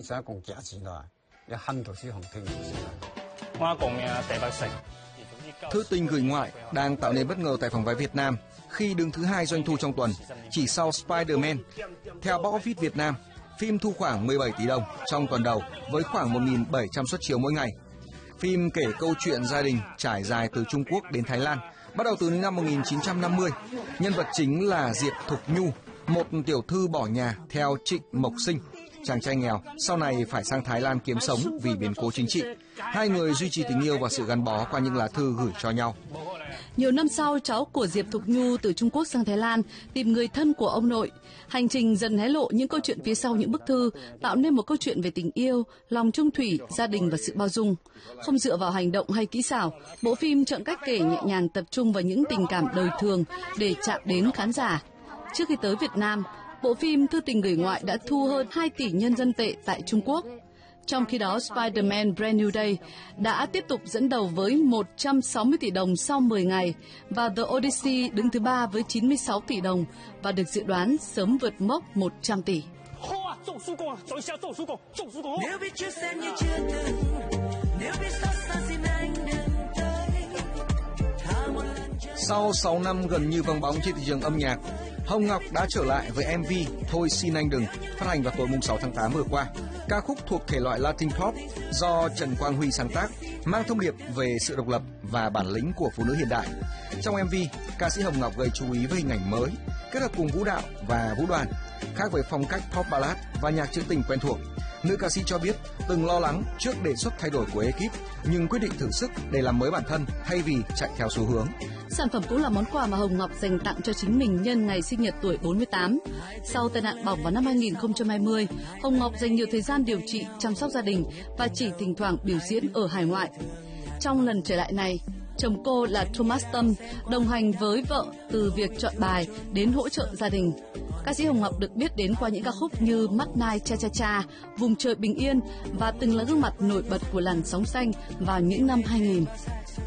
Thư tình gửi ngoại đang tạo nên bất ngờ tại phòng vé Việt Nam khi đứng thứ 2 doanh thu trong tuần, chỉ sau Spider-Man. Theo Box Office Việt Nam, phim thu khoảng 17 tỷ đồng trong tuần đầu với khoảng 1.700 suất chiếu mỗi ngày. Phim kể câu chuyện gia đình trải dài từ Trung Quốc đến Thái Lan, bắt đầu từ năm 1950. Nhân vật chính là Diệp Thục Nhu, một tiểu thư bỏ nhà theo Trịnh Mộc Sinh, chàng trai nghèo sau này phải sang Thái Lan kiếm sống vì biến cố chính trị. Hai người duy trì tình yêu và sự gắn bó qua những lá thư gửi cho nhau. Nhiều năm sau, cháu của Diệp Thục Nhu từ Trung Quốc sang Thái Lan tìm người thân của ông nội. Hành trình dần hé lộ những câu chuyện phía sau những bức thư, tạo nên một câu chuyện về tình yêu, lòng chung thủy, gia đình và sự bao dung. Không dựa vào hành động hay kỹ xảo, bộ phim chọn cách kể nhẹ nhàng, tập trung vào những tình cảm đời thường để chạm đến khán giả. Trước khi tới Việt Nam, bộ phim Thư tình gửi ngoại đã thu hơn 2 tỷ nhân dân tệ tại Trung Quốc. Trong khi đó, Spider-Man Brand New Day đã tiếp tục dẫn đầu với 160 tỷ đồng sau 10 ngày và The Odyssey đứng thứ 3 với 96 tỷ đồng và được dự đoán sớm vượt mốc 100 tỷ. Sau 6 năm gần như vắng bóng trên thị trường âm nhạc, Hồng Ngọc đã trở lại với MV Thôi Xin Anh Đừng, phát hành vào tối 6 tháng 8 vừa qua. Ca khúc thuộc thể loại Latin Pop do Trần Quang Huy sáng tác, mang thông điệp về sự độc lập và bản lĩnh của phụ nữ hiện đại. Trong MV, ca sĩ Hồng Ngọc gây chú ý với hình ảnh mới, kết hợp cùng vũ đạo và vũ đoàn, khác với phong cách pop ballad và nhạc trữ tình quen thuộc. Nữ ca sĩ cho biết từng lo lắng trước đề xuất thay đổi của ekip, nhưng quyết định thử sức để làm mới bản thân thay vì chạy theo xu hướng. Sản phẩm cũng là món quà mà Hồng Ngọc dành tặng cho chính mình nhân ngày sinh nhật tuổi 48. Sau tai nạn bỏng vào năm 2020, Hồng Ngọc dành nhiều thời gian điều trị, chăm sóc gia đình và chỉ thỉnh thoảng biểu diễn ở hải ngoại. Trong lần trở lại này, chồng cô là Thomas Tâm đồng hành với vợ từ việc chọn bài đến hỗ trợ gia đình. Ca sĩ Hồng Ngọc được biết đến qua những ca khúc như Mắt Nai Cha Cha Cha, Vùng Trời Bình Yên và từng là gương mặt nổi bật của làn sóng xanh vào những năm 2000.